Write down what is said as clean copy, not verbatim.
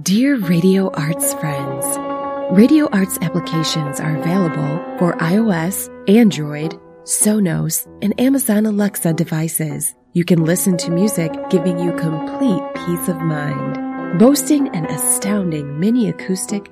Dear Radio Arts friends, Radio Arts applications are available for iOS, Android, Sonos, and Amazon Alexa devices. You can listen to music giving you complete peace of mind. Boasting an astounding mini acoustic